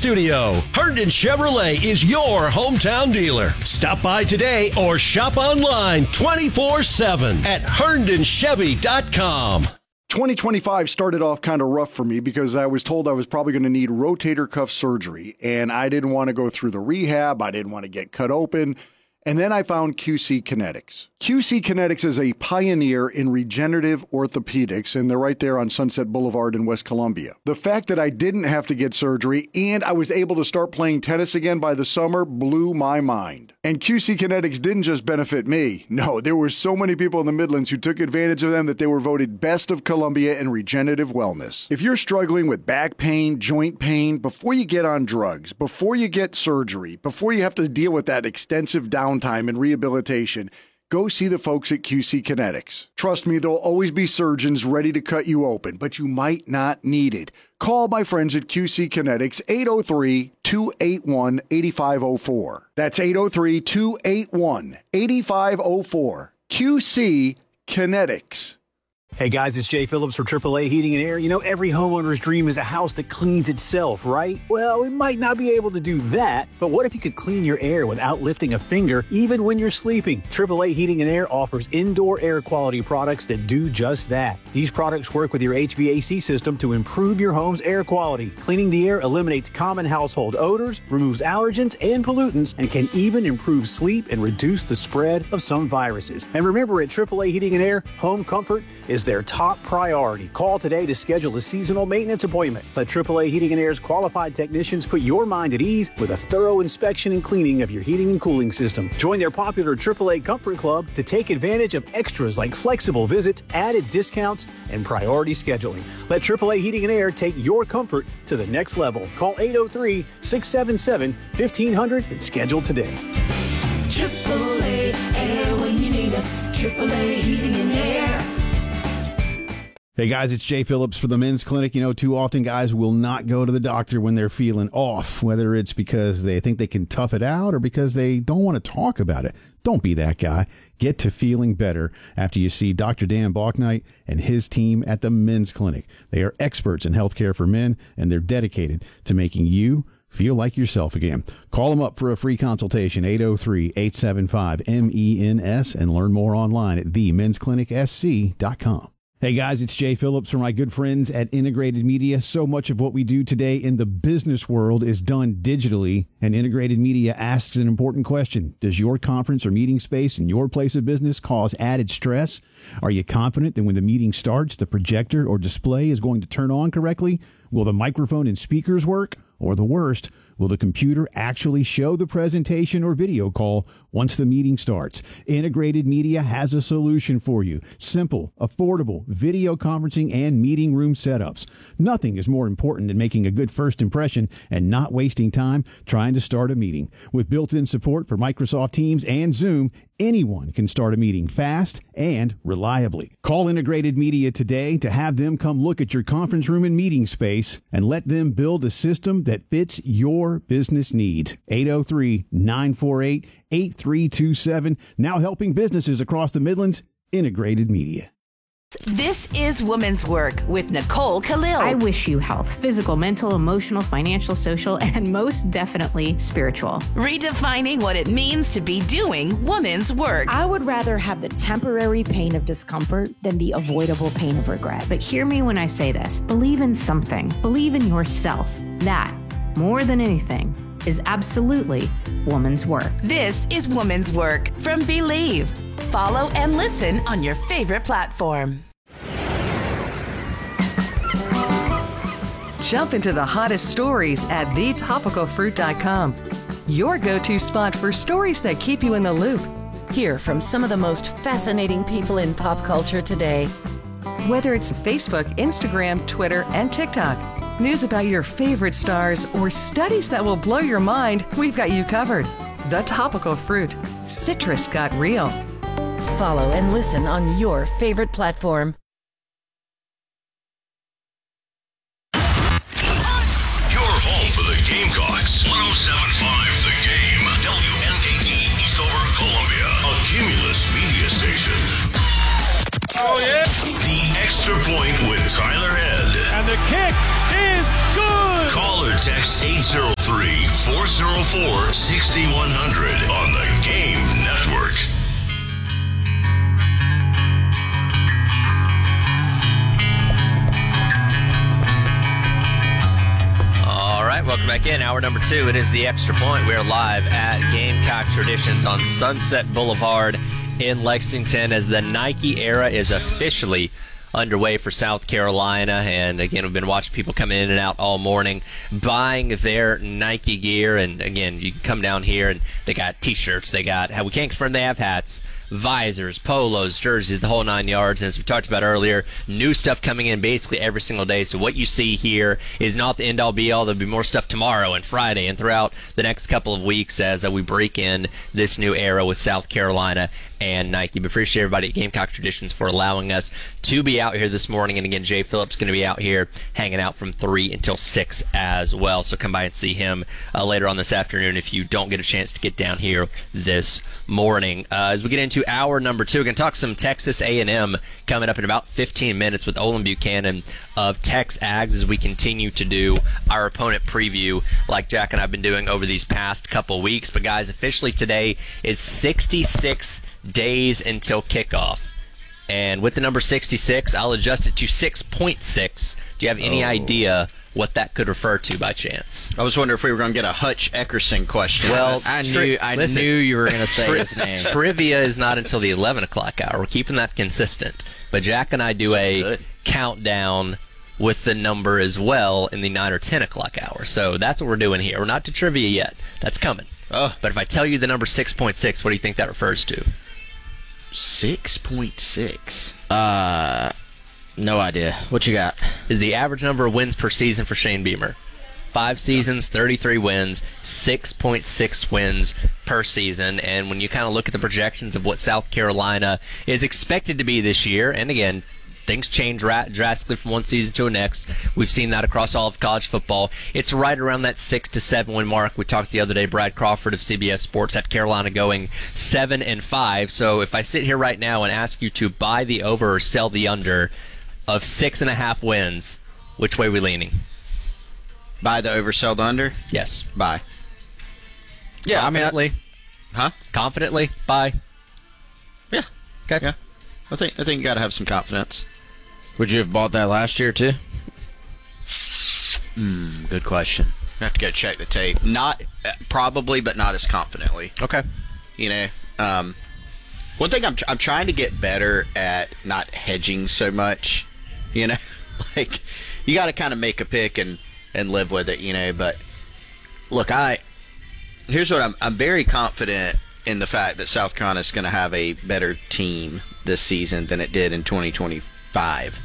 studio. Herndon Chevrolet is your hometown dealer. Stop by today or shop online 24/7 at herndonchevy.com. 2025 started off kind of rough for me because I was told I was probably going to need rotator cuff surgery, and I didn't want to go through the rehab. I didn't want to get cut open. And then I found QC Kinetics. QC Kinetics is a pioneer in regenerative orthopedics, and they're right there on Sunset Boulevard in West Columbia. The fact that I didn't have to get surgery and I was able to start playing tennis again by the summer blew my mind. And QC Kinetics didn't just benefit me. No, there were so many people in the Midlands who took advantage of them that they were voted Best of Columbia in regenerative wellness. If you're struggling with back pain, joint pain, before you get on drugs, before you get surgery, before you have to deal with that extensive downtime and rehabilitation, go see the folks at QC Kinetics. Trust me, there'll always be surgeons ready to cut you open, but you might not need it. Call my friends at QC Kinetics, 803-281-8504. That's 803-281-8504. QC Kinetics. Hey guys, it's Jay Phillips for AAA Heating and Air. You know, every homeowner's dream is a house that cleans itself, right? Well, we might not be able to do that, but what if you could clean your air without lifting a finger, even when you're sleeping? AAA Heating and Air offers indoor air quality products that do just that. These products work with your HVAC system to improve your home's air quality. Cleaning the air eliminates common household odors, removes allergens and pollutants, and can even improve sleep and reduce the spread of some viruses. And remember, at AAA Heating and Air, home comfort is their top priority. Call today to schedule a seasonal maintenance appointment. Let AAA Heating and Air's qualified technicians put your mind at ease with a thorough inspection and cleaning of your heating and cooling system. Join their popular AAA Comfort Club to take advantage of extras like flexible visits, added discounts, and priority scheduling. Let AAA Heating and Air take your comfort to the next level. Call 803-677-1500 and schedule today. AAA Air when you need us. AAA Heating and Air. Hey guys, it's Jay Phillips for the Men's Clinic. You know, too often guys will not go to the doctor when they're feeling off, whether it's because they think they can tough it out or because they don't want to talk about it. Don't be that guy. Get to feeling better after you see Dr. Dan Balknight and his team at the Men's Clinic. They are experts in healthcare for men, and they're dedicated to making you feel like yourself again. Call them up for a free consultation, 803-875-MENS, and learn more online at themensclinicsc.com. Hey guys, it's Jay Phillips from my good friends at Integrated Media. So much of what we do today in the business world is done digitally, and Integrated Media asks an important question. Does your conference or meeting space in your place of business cause added stress? Are you confident that when the meeting starts, the projector or display is going to turn on correctly? Will the microphone and speakers work? Or the worst, will the computer actually show the presentation or video call once the meeting starts? Integrated Media has a solution for you. Simple, affordable video conferencing and meeting room setups. Nothing is more important than making a good first impression and not wasting time trying to start a meeting. With built-in support for Microsoft Teams and Zoom, anyone can start a meeting fast and reliably. Call Integrated Media today to have them come look at your conference room and meeting space and let them build a system that fits your business needs. 803-948-8327. Now helping businesses across the Midlands. Integrated Media. This is Women's Work with Nicole Khalil. I wish you health, physical, mental, emotional, financial, social, and most definitely spiritual. Redefining what it means to be doing women's work. I would rather have the temporary pain of discomfort than the avoidable pain of regret. But hear me when I say this. Believe in something. Believe in yourself. That, more than anything, is absolutely woman's work. This is Woman's Work from Believe. Follow and listen on your favorite platform. Jump into the hottest stories at thetopicalfruit.com. Your go-to spot for stories that keep you in the loop. Hear from some of the most fascinating people in pop culture today. Whether it's Facebook, Instagram, Twitter, and TikTok, news about your favorite stars, or studies that will blow your mind, we've got you covered. The Topical Fruit. Citrus got real. Follow and listen on your favorite platform. Your home for the Gamecocks. 107.5 The Game. WNKT Eastover, Columbia. A Cumulus media station. Oh, yeah. The Extra Point with Tyler Head. And the kick is good. Call or text 803 833-404-6100 on the Game Network. Welcome back in. Hour number 2. It is the Extra Point. We're live at Gamecock Traditions on Sunset Boulevard in Lexington as the Nike era is officially underway for South Carolina. And again, we've been watching people come in and out all morning buying their Nike gear. And again, you can come down here and they got t-shirts. They got, we can't confirm they have hats, visors, polos, jerseys, the whole 9 yards. And as we talked about earlier, new stuff coming in basically every single day. So what you see here is not the end-all be-all. There'll be more stuff tomorrow and Friday and throughout the next couple of weeks as we break in this new era with South Carolina and Nike. But appreciate everybody at Gamecock Traditions for allowing us to be out here this morning. And again, Jay Phillips going to be out here hanging out from 3 until 6 as well. So come by and see him later on this afternoon if you don't get a chance to get down here this morning. As we get into hour number 2, we're going to talk some Texas A&M coming up in about 15 minutes with Olin Buchanan of Tex Ags as we continue to do our opponent preview like Jack and I have been doing over these past couple weeks. But guys, officially today is 66 days until kickoff. And with the number 66, I'll adjust it to 6.6. Do you have any idea what that could refer to by chance? I was wondering if we were going to get a Hutch Eckerson question. Well, I knew you were going to say his name. Trivia is not until the 11 o'clock hour. We're keeping that consistent. But Jack and I do a countdown with the number as well in the 9 or 10 o'clock hour. So that's what we're doing here. We're not to trivia yet. That's coming. But if I tell you the number 6.6, what do you think that refers to? 6.6. No idea. What you got? Is the average number of wins per season for Shane Beamer. 5 seasons, 33 wins, 6.6 wins per season. And when you kind of look at the projections of what South Carolina is expected to be this year, and again, things change drastically from one season to the next. We've seen that across all of college football. It's right around that 6 to 7 win mark. We talked the other day, Brad Crawford of CBS Sports at Carolina going 7-5. So if I sit here right now and ask you to buy the over or sell the under of 6.5 wins, which way are we leaning? Buy the over, sell the under? Yes. Buy. Yeah, confidently. Huh? Confidently, buy. Yeah. Okay. Yeah. I think you got to have some confidence. Would you have bought that last year too? Good question. I have to go check the tape. Not probably, but not as confidently. Okay. You know, one thing I'm trying to get better at not hedging so much. You know, like you got to kind of make a pick and live with it. You know, but look, here's what I'm very confident in the fact that South Carolina is going to have a better team this season than it did in 2025.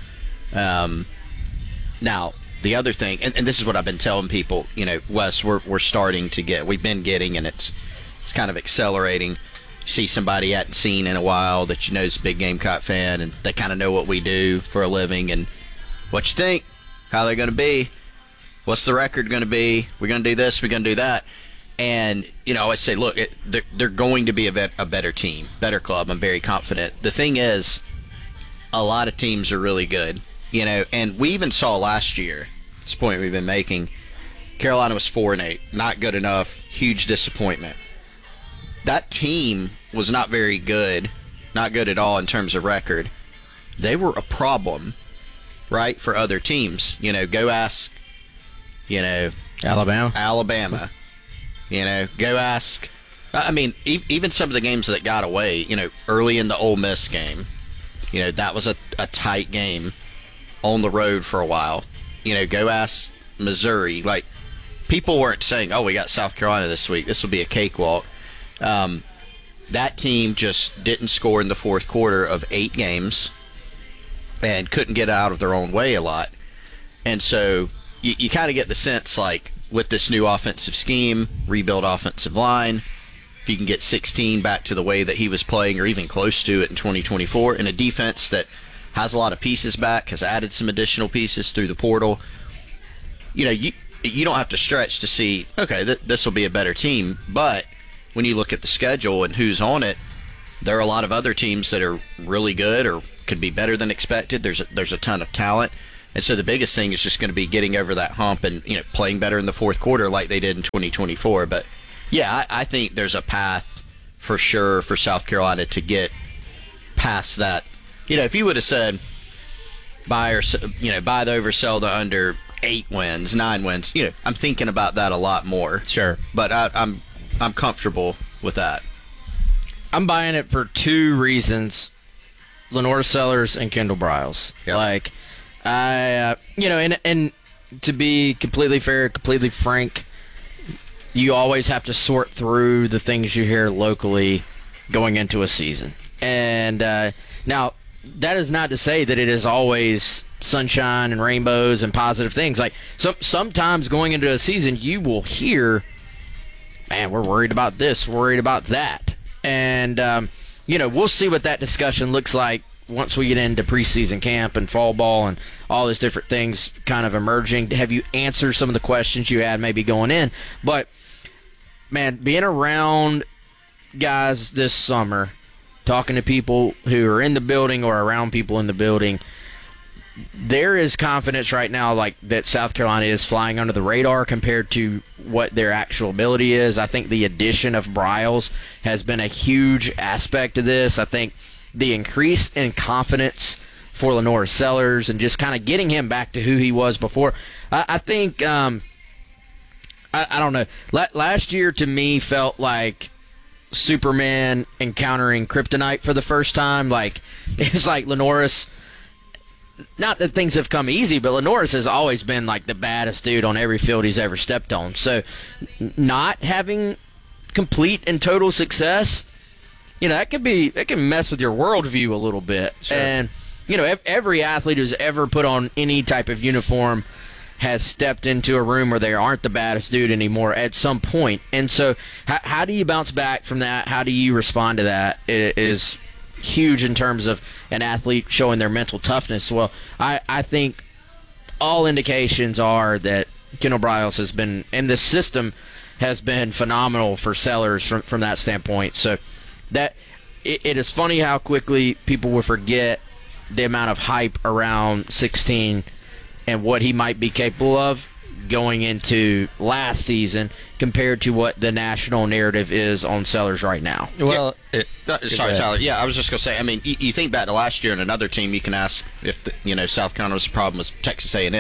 Now, the other thing, and this is what I've been telling people, you know, Wes, we're starting to get, we've been getting, and it's kind of accelerating. See somebody you hadn't seen in a while that you know is a big Gamecock fan, and they kind of know what we do for a living, and what you think, how they're going to be, what's the record going to be, we're going to do this, we're going to do that. And, you know, I say, look, they're going to be a better team, better club. I'm very confident. The thing is, a lot of teams are really good, you know, and we even saw last year, this point we've been making, Carolina was 4-8, not good enough, huge disappointment. That team was not very good, not good at all in terms of record. They were a problem, right, for other teams. You know, go ask, you know, Alabama. You know, go ask. I mean, even some of the games that got away, you know, early in the Ole Miss game, you know, that was a tight game on the road for a while. You know, go ask Missouri. Like, people weren't saying, oh, we got South Carolina this week, this will be a cakewalk. That team just didn't score in the fourth quarter of 8 games and couldn't get out of their own way a lot. And so you kind of get the sense, like, with this new offensive scheme, rebuild offensive line, if you can get 16 back to the way that he was playing or even close to it in 2024, in a defense that has a lot of pieces back, has added some additional pieces through the portal, you know, you don't have to stretch to see, okay, this will be a better team. But when you look at the schedule and who's on it, there are a lot of other teams that are really good or could be better than expected. There's a ton of talent. And so the biggest thing is just going to be getting over that hump and, playing better in the fourth quarter like they did in 2024. But, yeah, I think there's a path for sure for South Carolina to get past that. If you would have said buy the over, sell the under 8 wins, 9 wins, I'm thinking about that a lot more. Sure. But I'm comfortable with that. I'm buying it for 2 reasons. LaNorris Sellers and Kendall Briles. Yep. And to be completely fair, completely frank, you always have to sort through the things you hear locally going into a season. And now, that is not to say that it is always sunshine and rainbows and positive things. Like, sometimes going into a season, you will hear, man, we're worried about this, worried about that. And, we'll see what that discussion looks like once we get into preseason camp and fall ball and all these different things kind of emerging to have you answer some of the questions you had maybe going in. But, man, being around guys this summer, talking to people who are in the building or around people in the building, there is confidence right now like that South Carolina is flying under the radar compared to what their actual ability is. I think the addition of Briles has been a huge aspect of this. I think the increase in confidence for LaNorris Sellers and just kind of getting him back to who he was before. I think, I don't know, last year to me felt like Superman encountering kryptonite for the first time. Like, it's like LaNorris, not that things have come easy, but LaNorris has always been like the baddest dude on every field he's ever stepped on. So not having complete and total success, that can mess with your worldview a little bit. Sure. And, every athlete who's ever put on any type of uniform has stepped into a room where they aren't the baddest dude anymore at some point. And so how do you bounce back from that? How do you respond to that? It is huge in terms of an athlete showing their mental toughness. Well, I think all indications are that Kendall Briles has been, and the system has been phenomenal for Sellers from that standpoint. So that it is funny how quickly people will forget the amount of hype around 16 and what he might be capable of going into last season compared to what the national narrative is on Sellers right now. Well, sorry, Tyler. Yeah, I was just going to say, I mean, you think back to last year and another team, you can ask if, South Carolina's problem was Texas A&M.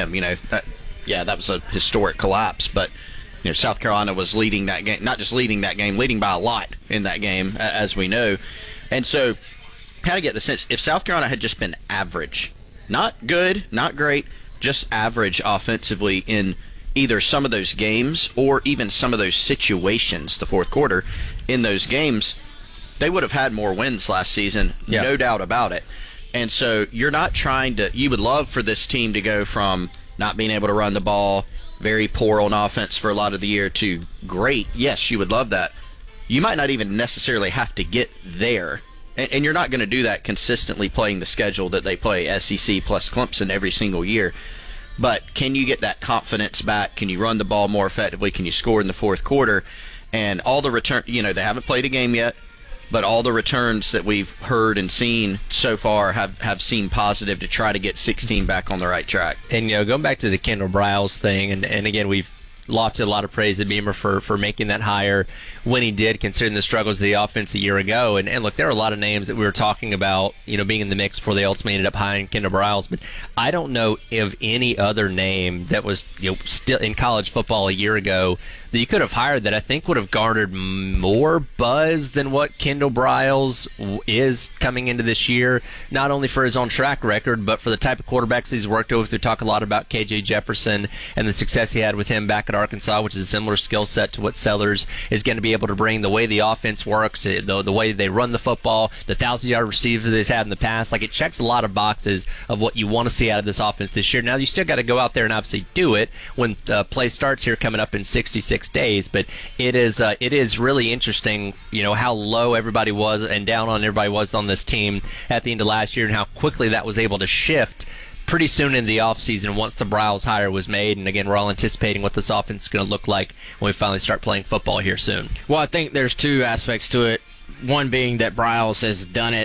That was a historic collapse, but South Carolina was leading that game, not just leading that game, leading by a lot in that game, as we know. And so kind of get the sense, if South Carolina had just been average, not good, not great, just average offensively in either some of those games or even some of those situations, the fourth quarter, in those games, they would have had more wins last season, no doubt about it. And so you're not trying to – you would love for this team to go from not being able to run the ball, very poor on offense for a lot of the year, to great. Yes, you would love that. You might not even necessarily have to get there. And you're not going to do that consistently playing the schedule that they play, SEC plus Clemson, every single year. But can you get that confidence back? Can you run the ball more effectively? Can you score in the fourth quarter? And all the return, they haven't played a game yet, but all the returns that we've heard and seen so far have seemed positive to try to get 16 back on the right track. And, going back to the Kendall Briles thing, and again, we've lofted a lot of praise at Beamer for making that hire when he did, considering the struggles of the offense a year ago. And look, there are a lot of names that we were talking about, being in the mix before they ultimately ended up hiring Kendall Briles. But I don't know of any other name that was, still in college football a year ago that you could have hired that I think would have garnered more buzz than what Kendall Briles is coming into this year, not only for his own track record, but for the type of quarterbacks he's worked with. We talk a lot about KJ Jefferson and the success he had with him back at Arkansas, which is a similar skill set to what Sellers is going to be able to bring, the way the offense works, the way they run the football, the 1,000-yard receiver that he's had in the past. Like, it checks a lot of boxes of what you want to see out of this offense this year. Now, you still got to go out there and obviously do it when play starts here coming up in 66 days, but it is really interesting, how low everybody was and down on everybody was on this team at the end of last year, and how quickly that was able to shift pretty soon in the offseason once the Briles hire was made. And again, we're all anticipating what this offense is going to look like when we finally start playing football here soon. Well, I think there's two aspects to it. One being that Briles has done it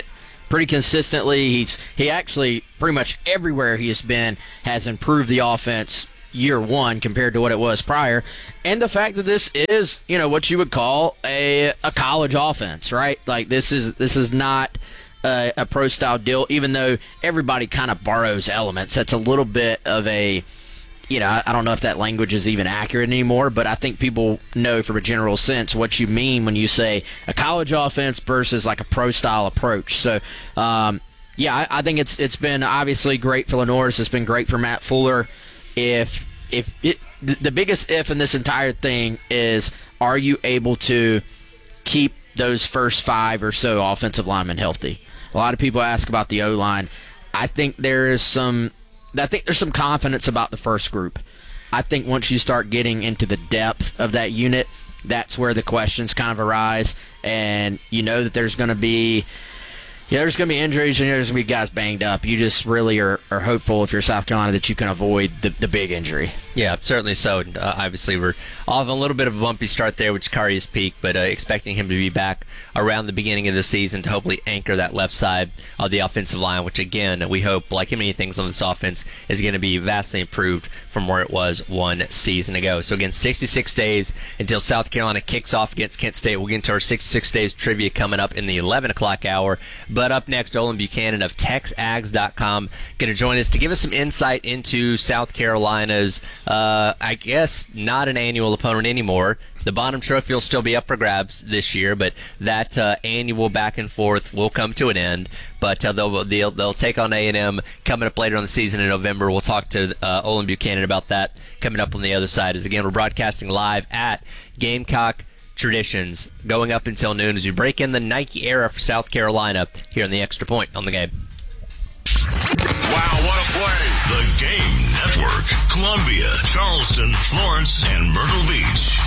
pretty consistently. He actually pretty much everywhere he has been has improved the offense year one compared to what it was prior. And the fact that this is, what you would call a college offense, right? Like this is not a pro style deal, even though everybody kind of borrows elements. That's a little bit of a, I don't know if that language is even accurate anymore, but I think people know from a general sense what you mean when you say a college offense versus like a pro style approach. So, I think it's been obviously great for Lenoris. It's been great for Matt Fuller. The biggest if in this entire thing is, are you able to keep those first 5 or so offensive linemen healthy? A lot of people ask about the O-line. I think there's some confidence about the first group. I think once you start getting into the depth of that unit, that's where the questions kind of arise, and that there's going to be injuries and there's going to be guys banged up. You just really are hopeful if you're South Carolina that you can avoid the big injury. Yeah, certainly so. Obviously, we're off a little bit of a bumpy start there with Jakari's Peak, but expecting him to be back around the beginning of the season to hopefully anchor that left side of the offensive line, which, again, we hope, like many things on this offense, is going to be vastly improved from where it was one season ago. So, again, 66 days until South Carolina kicks off against Kent State. We'll get into our 66 days trivia coming up in the 11 o'clock hour. But up next, Olin Buchanan of TexAgs.com going to join us to give us some insight into South Carolina's I guess not an annual opponent anymore. The Bonham Trophy will still be up for grabs this year, but that annual back and forth will come to an end. But they'll take on A&M coming up later on the season in November. We'll talk to Olin Buchanan about that coming up on the other side. As again, we're broadcasting live at Gamecock Traditions, going up until noon as we break in the Nike era for South Carolina here on the Extra Point on the Game. Wow, what a play! The Game Network. Columbia, Charleston, Florence, and Myrtle Beach.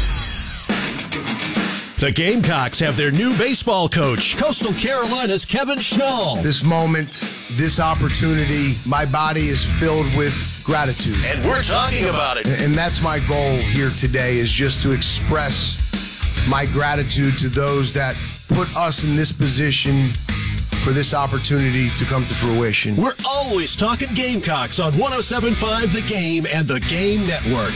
The Gamecocks have their new baseball coach, Coastal Carolina's Kevin Schnall. This moment, this opportunity, my body is filled with gratitude. And we're talking about it. And that's my goal here today, is just to express my gratitude to those that put us in this position for this opportunity to come to fruition. We're always talking Gamecocks on 107.5 The Game and The Game Network.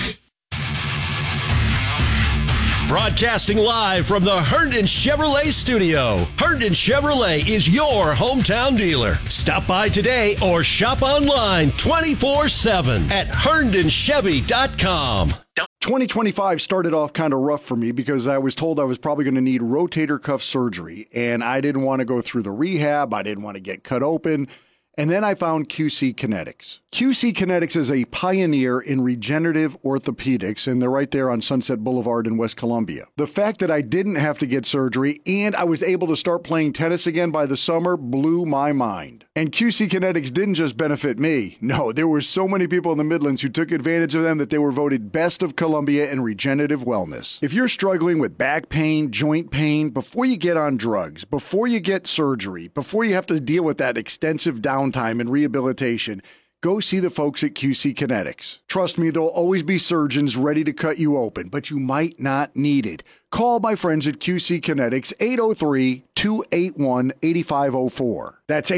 Broadcasting live from the Herndon Chevrolet studio. Herndon Chevrolet is your hometown dealer. Stop by today or shop online 24/7 at HerndonChevy.com. 2025 started off kind of rough for me because I was told I was probably going to need rotator cuff surgery, and I didn't want to go through the rehab. I didn't want to get cut open. And then I found QC Kinetics. QC Kinetics is a pioneer in regenerative orthopedics, and they're right there on Sunset Boulevard in West Columbia. The fact that I didn't have to get surgery and I was able to start playing tennis again by the summer blew my mind. And QC Kinetics didn't just benefit me. No, there were so many people in the Midlands who took advantage of them that they were voted best of Columbia in regenerative wellness. If you're struggling with back pain, joint pain, before you get on drugs, before you get surgery, before you have to deal with that extensive downtime and rehabilitation, go see the folks at QC Kinetics. Trust me, there'll always be surgeons ready to cut you open, but you might not need it. Call my friends at QC Kinetics, 803-281-8504. That's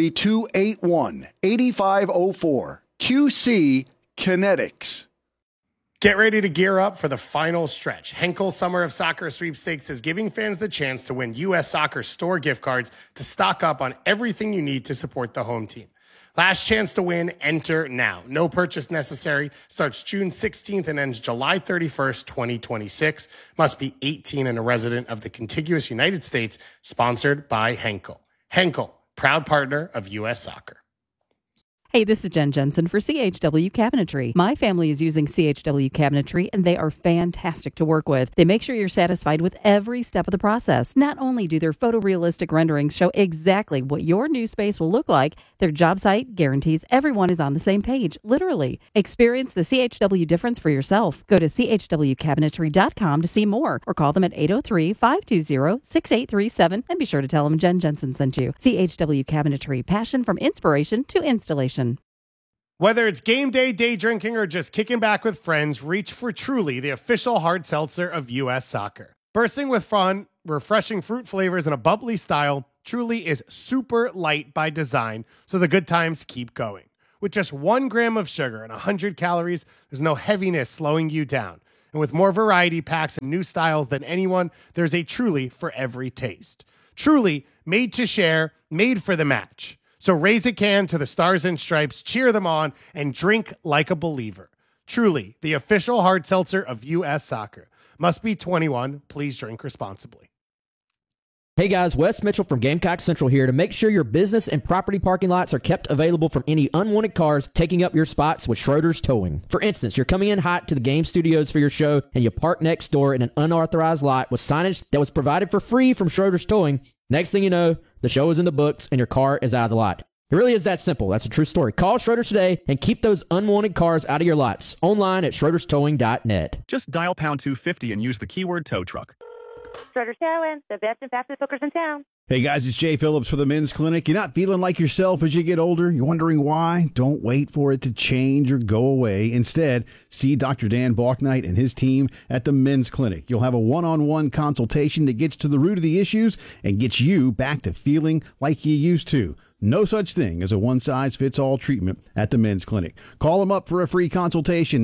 803-281-8504. QC Kinetics. Get ready to gear up for the final stretch. Henkel Summer of Soccer Sweepstakes is giving fans the chance to win U.S. Soccer store gift cards to stock up on everything you need to support the home team. Last chance to win, enter now. No purchase necessary. Starts June 16th and ends July 31st, 2026. Must be 18 and a resident of the contiguous United States. Sponsored by Henkel. Henkel, proud partner of U.S. Soccer. Hey, this is Jen Jensen for CHW Cabinetry. My family is using CHW Cabinetry, and they are fantastic to work with. They make sure you're satisfied with every step of the process. Not only do their photorealistic renderings show exactly what your new space will look like, their job site guarantees everyone is on the same page, literally. Experience the CHW difference for yourself. Go to chwcabinetry.com to see more, or call them at 803-520-6837, and be sure to tell them Jen Jensen sent you. CHW Cabinetry, passion from inspiration to installation. Whether it's game day, day drinking, or just kicking back with friends, reach for Truly, the official hard seltzer of U.S. Soccer. Bursting with fun, refreshing fruit flavors, and a bubbly style, Truly is super light by design, so the good times keep going. With just 1 gram of sugar and 100 calories, there's no heaviness slowing you down. And with more variety packs and new styles than anyone, there's a Truly for every taste. Truly, made to share, made for the match. So raise a can to the Stars and Stripes, cheer them on, and drink like a believer. Truly, the official hard seltzer of U.S. Soccer. Must be 21. Please drink responsibly. Hey guys, Wes Mitchell from Gamecock Central here to make sure your business and property parking lots are kept available from any unwanted cars taking up your spots with Schroeder's Towing. For instance, you're coming in hot to the game studios for your show and you park next door in an unauthorized lot with signage that was provided for free from Schroeder's Towing. Next thing you know, the show is in the books and your car is out of the lot. It really is that simple. That's a true story. Call Schroeder's today and keep those unwanted cars out of your lots. Online at schroederstowing.net. Just dial pound 250 and use the keyword tow truck. Schroeder's Towing, the best and fastest hookers in town. Hey guys, it's Jay Phillips for the Men's Clinic. You're not feeling like yourself as you get older? You're wondering why? Don't wait for it to change or go away. Instead, see Dr. Dan Balknight and his team at the Men's Clinic. You'll have a one-on-one consultation that gets to the root of the issues and gets you back to feeling like you used to. No such thing as a one-size-fits-all treatment at the Men's Clinic. Call them up for a free consultation,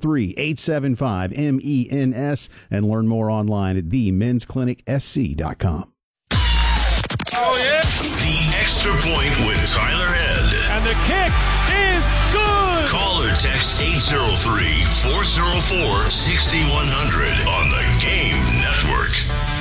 803-875-MENS, and learn more online at themensclinicsc.com. Oh, yeah. The Extra Point with Tyler Head. And the kick is good. Call or text 803-404-6100 on the Game Network.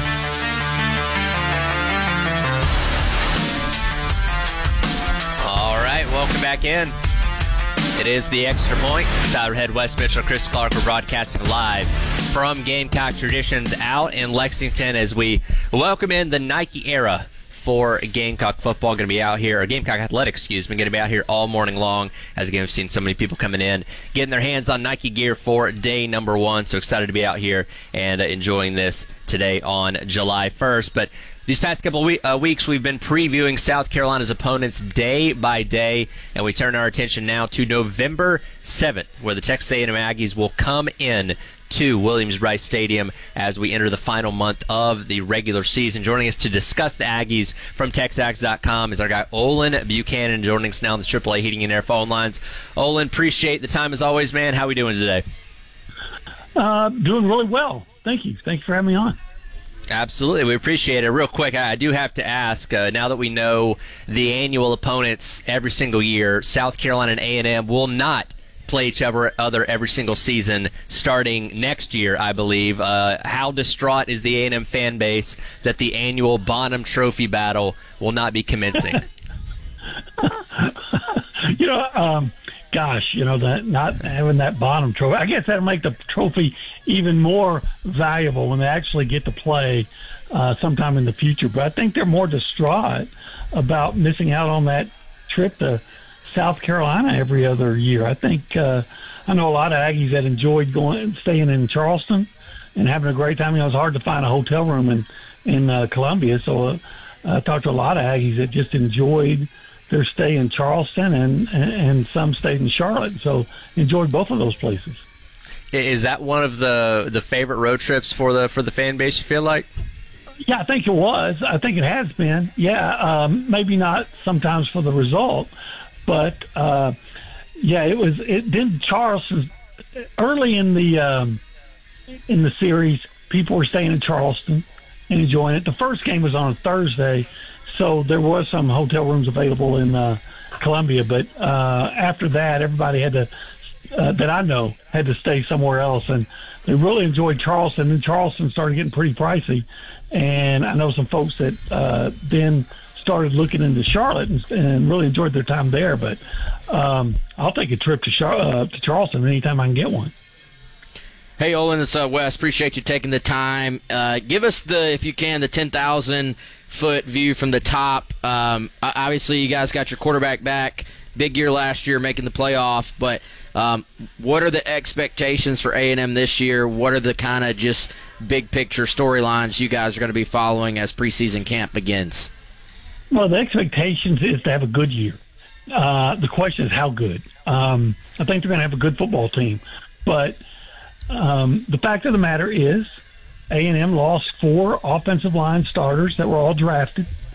All right, welcome back in. It is the Extra Point. Tyler Head, Wes Mitchell, Chris Clark. We're broadcasting live from Gamecock Traditions out in Lexington as we welcome in the Nike era for Gamecock football. Going to be out here, or Gamecock Athletics, going to be out here all morning long. As again, we've seen so many people coming in, getting their hands on Nike gear for day number 1. So excited to be out here and enjoying this today on July 1st. But these past couple weeks, we've been previewing South Carolina's opponents day by day, and we turn our attention now to November 7th, where the Texas A&M Aggies will come in to Williams-Brice Stadium as we enter the final month of the regular season. Joining us to discuss the Aggies from TexAgs.com is our guy Olin Buchanan, joining us now on the AAA Heating and Air phone lines. Olin, appreciate the time as always, man. How are we doing today? Doing really well. Thank you. Thanks for having me on. Absolutely. We appreciate it. Real quick, I do have to ask, now that we know the annual opponents every single year, South Carolina and A&M will not play each other every single season starting next year, I believe. How distraught is the A&M fan base that the annual Bonham Trophy battle will not be commencing? Gosh, that not having that Bonham Trophy, I guess that'll make the trophy even more valuable when they actually get to play sometime in the future. But I think they're more distraught about missing out on that trip to South Carolina every other year. I think I know a lot of Aggies that enjoyed staying in Charleston and having a great time. It's hard to find a hotel room in Columbia, so I talked to a lot of Aggies that just enjoyed their stay in Charleston and some stayed in Charlotte, so enjoyed both of those places. Is that one of the favorite road trips for the fan base, you feel like? Yeah, I think it was. I think it has been. Yeah, maybe not sometimes for the result, but it was. Then Charleston early in the series, people were staying in Charleston and enjoying it. The first game was on a Thursday, so there was some hotel rooms available in Columbia. But after that, everybody had to that I know had to stay somewhere else, and they really enjoyed Charleston. And Charleston started getting pretty pricey, and I know some folks that then started looking into Charlotte and really enjoyed their time there. But I'll take a trip to Charleston anytime I can get one. Hey, Olin, it's Wes. Appreciate you taking the time. Give us if you can, the 10,000-foot view from the top. Obviously, you guys got your quarterback back. Big year last year, making the playoff. But what are the expectations for A&M this year? What are the kind of just big-picture storylines you guys are going to be following as preseason camp begins? Well, the expectations is to have a good year. The question is how good. I think they're going to have a good football team. But the fact of the matter is A&M lost 4 offensive line starters that were all drafted.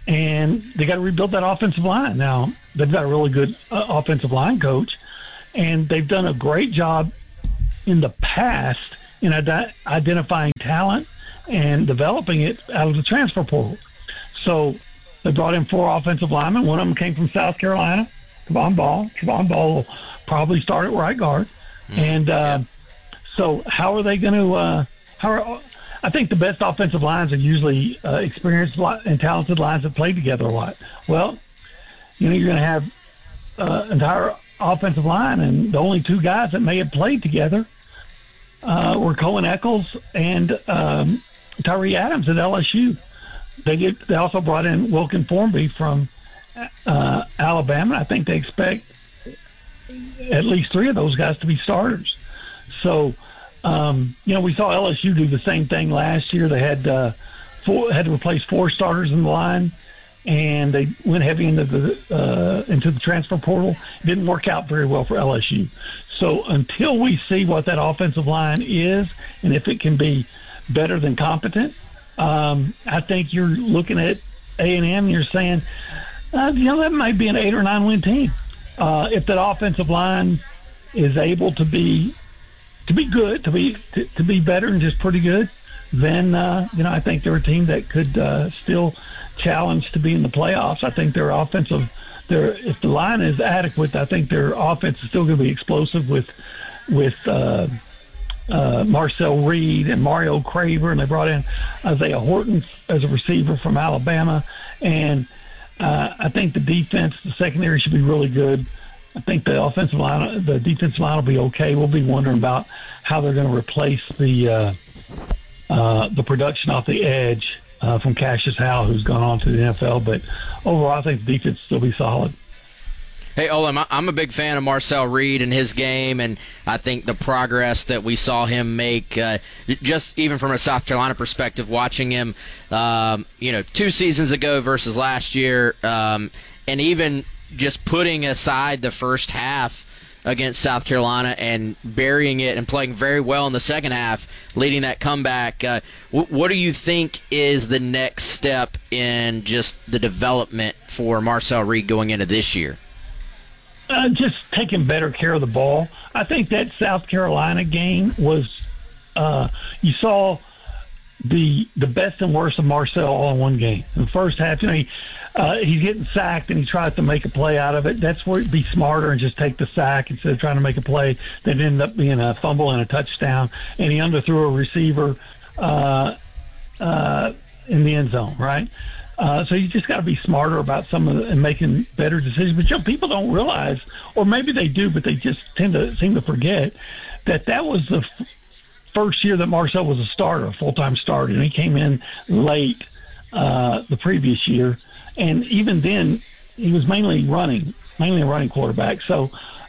and they got to rebuild that offensive line. Now, they've got a really good offensive line coach, and they've done a great job in the past in identifying talent and developing it out of the transfer portal. So they brought in 4 offensive linemen. One of them came from South Carolina, Kevon Ball. Kevon Ball will probably start at right guard. And so how are they going to I think the best offensive lines are usually experienced and talented lines that play together a lot. Well, you're going to have entire offensive line, and the only 2 guys that may have played together were Cohen Eccles and Tyree Adams at LSU. They also brought in Wilkin Formby from Alabama. I think they expect at least 3 of those guys to be starters. So, we saw LSU do the same thing last year. They had to replace 4 starters in the line, and they went heavy into the transfer portal. It didn't work out very well for LSU. So until we see what that offensive line is and if it can be better than competent, I think you're looking at A&M and you're saying, that might be an 8 or 9 win team. If that offensive line is able to be good, to be better than just pretty good, then I think they're a team that could still challenge to be in the playoffs. I think their offensive, if the line is adequate, I think their offense is still going to be explosive with Marcel Reed and Mario Craver, and they brought in Isaiah Horton as a receiver from Alabama. And I think the defense, the secondary should be really good. I think the defensive line will be okay. We'll be wondering about how they're going to replace the production off the edge from Cassius Howell, who's gone on to the NFL. But overall, I think the defense will still be solid. Hey, Olin, I'm a big fan of Marcel Reed and his game, and I think the progress that we saw him make, just even from a South Carolina perspective, watching him, 2 seasons ago versus last year, and even just putting aside the first half against South Carolina and burying it and playing very well in the second half, leading that comeback. What do you think is the next step in just the development for Marcel Reed going into this year? Just taking better care of the ball. I think that South Carolina game was you saw the best and worst of Marcel all in one game. In the first half, he's getting sacked and he tries to make a play out of it. That's where it'd be smarter and just take the sack instead of trying to make a play that ended up being a fumble and a touchdown. And he underthrew a receiver in the end zone, right? So you just got to be smarter about some of and making better decisions. But people don't realize, or maybe they do, but they just seem to forget that was the first year that Marcel was a starter, a full-time starter, and he came in late the previous year. And even then, he was mainly a running quarterback. So,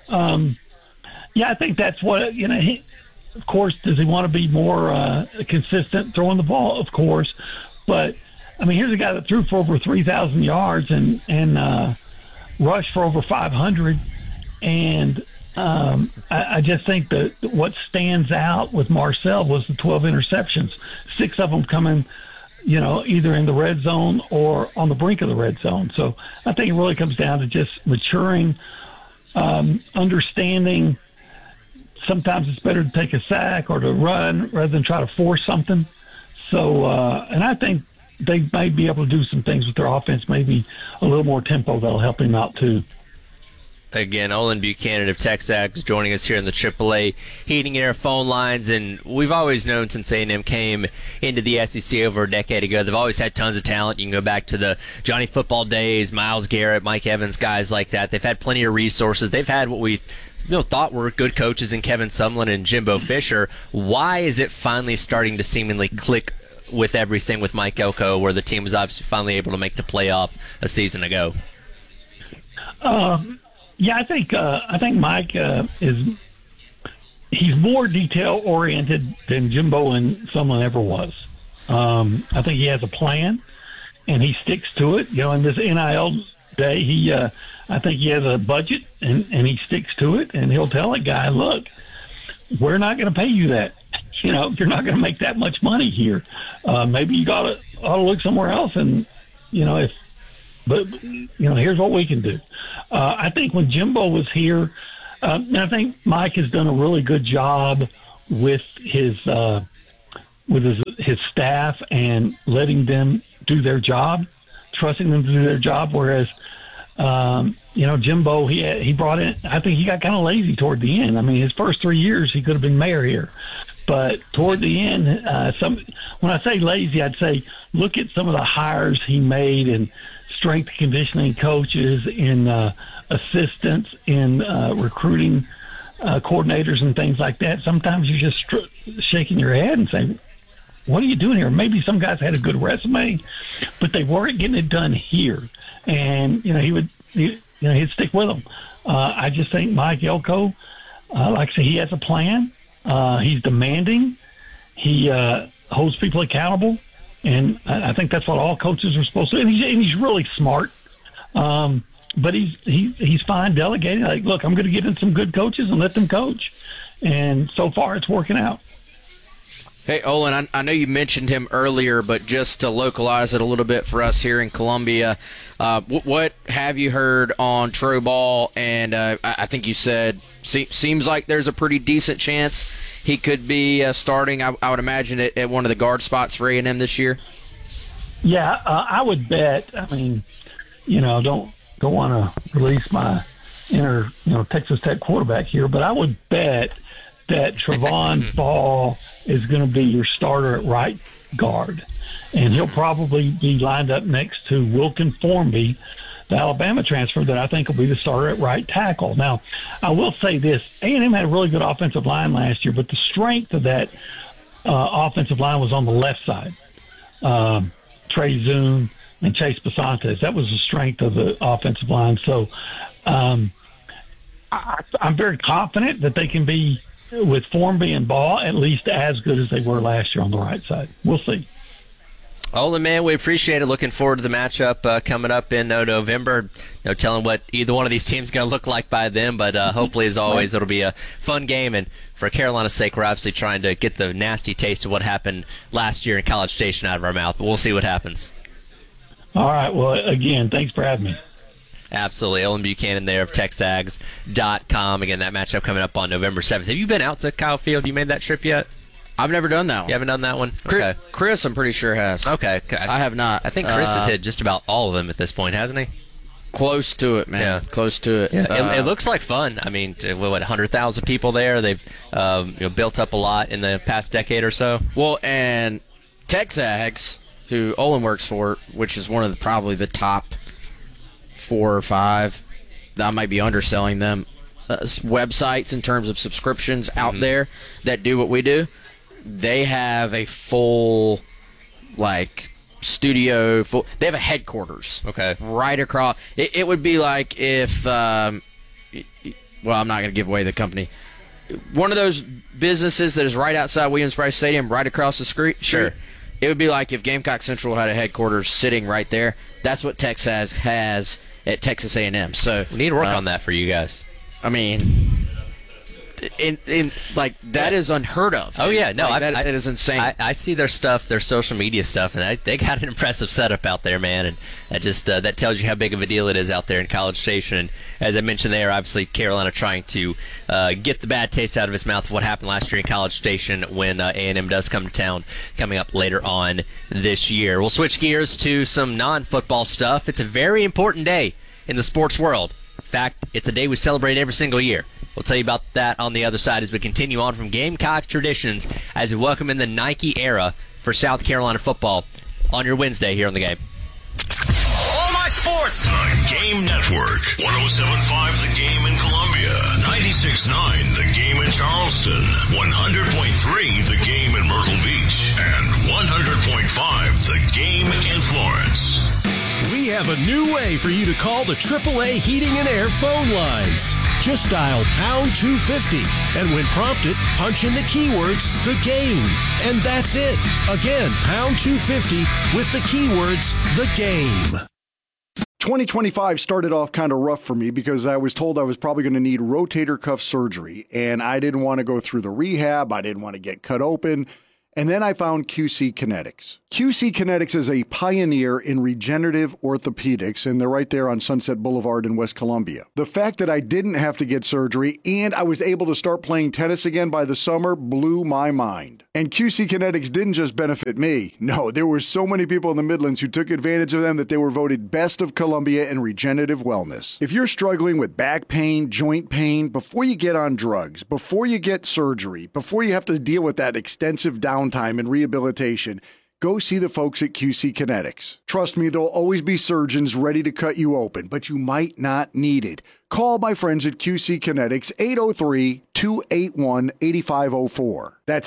I think that's what of course, does he want to be more consistent throwing the ball? Of course, but. I mean, here's a guy that threw for over 3,000 yards and rushed for over 500. And I just think that what stands out with Marcel was the 12 interceptions, 6 of them coming, either in the red zone or on the brink of the red zone. So I think it really comes down to just maturing, understanding sometimes it's better to take a sack or to run rather than try to force something. So, and I think they may be able to do some things with their offense, maybe a little more tempo that'll help him out too. Again, Olin Buchanan of Texas joining us here in the AAA Heating and Air phone lines. And we've always known since A&M came into the SEC over a decade ago, they've always had tons of talent. You can go back to the Johnny Football days, Myles Garrett, Mike Evans, guys like that. They've had plenty of resources. They've had what we thought were good coaches in Kevin Sumlin and Jimbo Fisher. Why is it finally starting to seemingly click with everything with Mike Elko, where the team was obviously finally able to make the playoff a season ago? I think Mike he's more detail oriented than Jimbo and Sumlin ever was. I think he has a plan and he sticks to it. In this NIL day, I think he has a budget and he sticks to it, and he'll tell a guy, look, we're not going to pay you that. You're not going to make that much money here. Maybe you ought to look somewhere else. And, if but here's what we can do. I think when Jimbo was here, and I think Mike has done a really good job with his staff and letting them do their job, trusting them to do their job. Whereas, Jimbo, he brought in, I think he got kind of lazy toward the end. I mean, his first 3 years, he could have been mayor here. But toward the end, when I say lazy, I'd say look at some of the hires he made in strength and conditioning coaches, in assistants, in recruiting coordinators and things like that. Sometimes you're just shaking your head and saying, what are you doing here? Maybe some guys had a good resume, but they weren't getting it done here. And, he'd stick with them. I just think Mike Elko, like I said, he has a plan. He's demanding. He holds people accountable. And I think that's what all coaches are supposed to do. And he's really smart. But he's fine delegating. Like, look, I'm going to get in some good coaches and let them coach. And so far it's working out. Hey, Olin, I know you mentioned him earlier, but just to localize it a little bit for us here in Columbia, what have you heard on Troy Ball? And I think you said seems like there's a pretty decent chance he could be starting, I would imagine, at one of the guard spots for A&M this year. Yeah, I would bet. I mean, don't want to release my inner Texas Tech quarterback here, but I would bet that Trevon Ball is going to be your starter at right guard. And he'll probably be lined up next to Wilkin Formby, the Alabama transfer, that I think will be the starter at right tackle. Now, I will say this. A&M had a really good offensive line last year, but the strength of that offensive line was on the left side. Trey Zoom and Chase Basantes. That was the strength of the offensive line. So I'm very confident that they can be, with Formby and Ball, at least as good as they were last year on the right side. We'll see. Olin, man, we appreciate it. Looking forward to the matchup coming up in November. No telling what either one of these teams is going to look like by then, but hopefully, as always, it'll be a fun game. And for Carolina's sake, we're obviously trying to get the nasty taste of what happened last year in College Station out of our mouth, but we'll see what happens. All right. Well, again, thanks for having me. Absolutely. Olin Buchanan there of TexAgs.com. Again, that matchup coming up on November 7th. Have you been out to Kyle Field? You made that trip yet? I've never done that one. You haven't done that one? Okay. Chris, I'm pretty sure, has. Okay. I have not. I think Chris has hit just about all of them at this point, hasn't he? Close to it, man. Yeah. Close to it. Yeah. It looks like fun. I mean, 100,000 people there. They've built up a lot in the past decade or so. Well, and TexAgs, who Olin works for, which is one of probably the top 4 or 5, I might be underselling them, websites in terms of subscriptions out there that do what we do. They have a full, studio. They have a headquarters. Okay. Right across. It would be like if, well, I'm not going to give away the company. One of those businesses that is right outside Williams-Brice Stadium, right across the street. Sure. It would be like if Gamecock Central had a headquarters sitting right there. That's what Texas has at Texas A&M. So we need to work on that for you guys. I mean, that is unheard of. Oh yeah, no, that is insane. I see their stuff, their social media stuff, and they got an impressive setup out there, man. And that just that tells you how big of a deal it is out there in College Station. And as I mentioned there, obviously Carolina trying to get the bad taste out of his mouth of what happened last year in College Station when A&M does come to town coming up later on this year. We'll switch gears to some non-football stuff. It's a very important day in the sports world. In fact, it's a day we celebrate every single year. We'll tell you about that on the other side as we continue on from Gamecock traditions as we welcome in the Nike era for South Carolina football on your Wednesday here on The Game. All my sports! The Game Network. 107.5 The Game in Columbia. 96.9 The Game in Charleston. 100.3 The Game in Myrtle Beach. And 100.5 The Game in Florence. We have a new way for you to call the AAA Heating and Air phone lines. Just dial pound 250, and when prompted, punch in the keywords, the game. And that's it. Again, pound 250 with the keywords, the game. 2025 started off kind of rough for me because I was told I was probably going to need rotator cuff surgery, and I didn't want to go through the rehab. I didn't want to get cut open. And then I found QC Kinetics. QC Kinetics is a pioneer in regenerative orthopedics, and they're right there on Sunset Boulevard in West Columbia. The fact that I didn't have to get surgery and I was able to start playing tennis again by the summer blew my mind. And QC Kinetics didn't just benefit me. No, there were so many people in the Midlands who took advantage of them that they were voted Best of Columbia in regenerative wellness. If you're struggling with back pain, joint pain, before you get on drugs, before you get surgery, before you have to deal with that extensive downtime and rehabilitation, go see the folks at QC Kinetics. Trust me, there'll always be surgeons ready to cut you open, but you might not need it. Call my friends at QC Kinetics, 803-281-8504. That's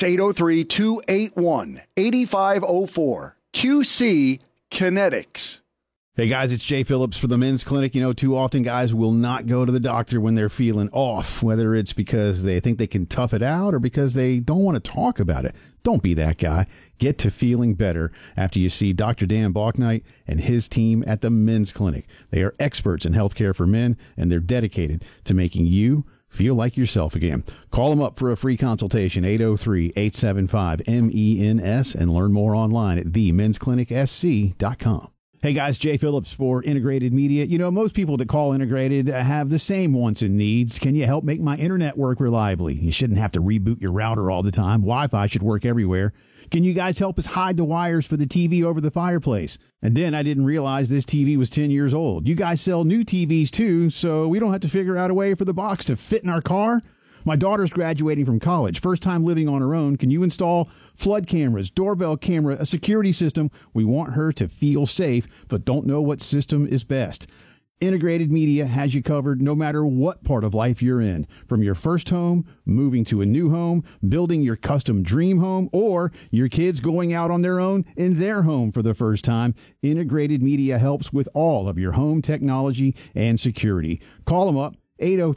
803-281-8504. QC Kinetics. Hey guys, it's Jay Phillips for the Men's Clinic. You know, too often guys will not go to the doctor when they're feeling off, whether it's because they think they can tough it out or because they don't want to talk about it. Don't be that guy. Get to feeling better after you see Dr. Dan Balknight and his team at the Men's Clinic. They are experts in healthcare for men, and they're dedicated to making you feel like yourself again. Call them up for a free consultation, 803-875-MENS, and learn more online at themensclinicsc.com. Hey guys, Jay Phillips for Integrated Media. You know, most people that call Integrated have the same wants and needs. Can you help make my internet work reliably? You shouldn't have to reboot your router all the time. Wi-Fi should work everywhere. Can you guys help us hide the wires for the TV over the fireplace? And then I didn't realize this TV was 10 years old. You guys sell new TVs too, so we don't have to figure out a way for the box to fit in our car? My daughter's graduating from college, first time living on her own. Can you install flood cameras, doorbell camera, a security system? We want her to feel safe, but don't know what system is best. Integrated Media has you covered no matter what part of life you're in. From your first home, moving to a new home, building your custom dream home, or your kids going out on their own in their home for the first time, Integrated Media helps with all of your home technology and security. Call them up.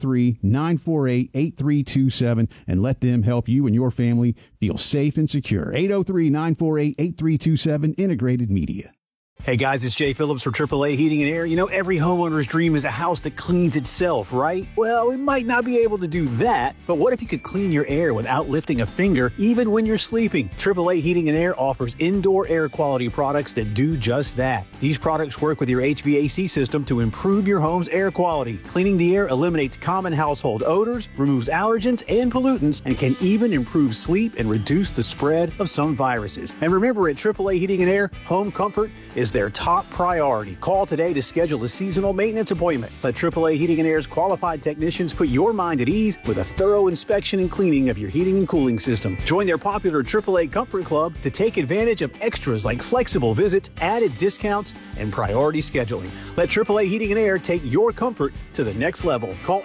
803-948-8327 and let them help you and your family feel safe and secure. 803-948-8327, Integrated Media. Hey guys, it's Jay Phillips for AAA Heating and Air. You know, every homeowner's dream is a house that cleans itself, right? Well, we might not be able to do that, but what if you could clean your air without lifting a finger, even when you're sleeping? AAA Heating and Air offers indoor air quality products that do just that. These products work with your HVAC system to improve your home's air quality. Cleaning the air eliminates common household odors, removes allergens and pollutants, and can even improve sleep and reduce the spread of some viruses. And remember, at AAA Heating and Air, home comfort is their top priority. Call today to schedule a seasonal maintenance appointment. Let AAA Heating and Air's qualified technicians put your mind at ease with a thorough inspection and cleaning of your heating and cooling system. Join their popular AAA Comfort Club to take advantage of extras like flexible visits, added discounts, and priority scheduling. Let AAA Heating and Air take your comfort to the next level. Call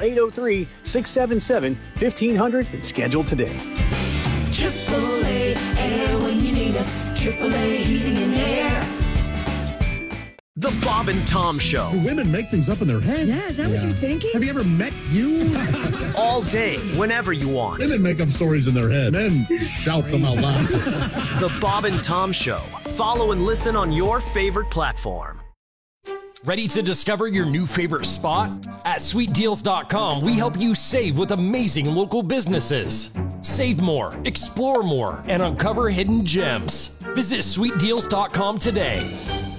803-677-1500 and schedule today. AAA Air when you need us. AAA Heating and Air. The Bob and Tom Show. Do women make things up in their head? Yeah, is that what you're thinking? Have you ever met you? All day, whenever you want. Women make up stories in their head. Men shout them out loud. The Bob and Tom Show. Follow and listen on your favorite platform. Ready to discover your new favorite spot? At SweetDeals.com, we help you save with amazing local businesses. Save more, explore more, and uncover hidden gems. Visit SweetDeals.com today.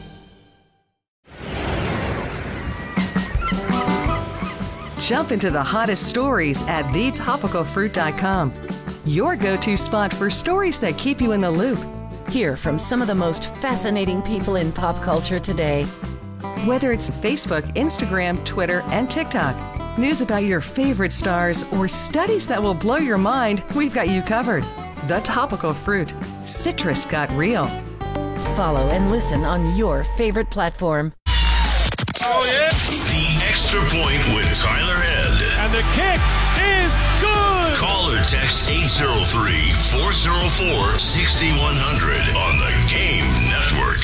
Jump into the hottest stories at thetopicalfruit.com. Your go-to spot for stories that keep you in the loop. Hear from some of the most fascinating people in pop culture today. Whether it's Facebook, Instagram, Twitter, and TikTok, news about your favorite stars, or studies that will blow your mind, we've got you covered. The Topical Fruit. Citrus got real. Follow and listen on your favorite platform. Oh, yeah. The Extra Point with Tyler Head. And the kick is good. Call or text 803-404-6100 on the Game Network.